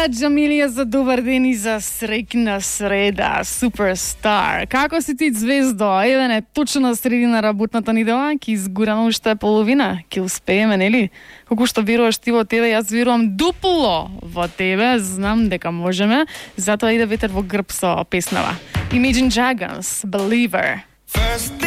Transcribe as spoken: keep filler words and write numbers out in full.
Джамилија, за добар ден и за среќна среда, суперстар. Како си ти, звездо? Еве не, точно на средина работната недела, ќе изгураме уште половина, ќе успееме, нели? Колку што веруваш ти во тебе, јас верувам дупло во тебе, знам дека можеме, затоа иде ветер во грб со песнава. Imagine Dragons, Believer. First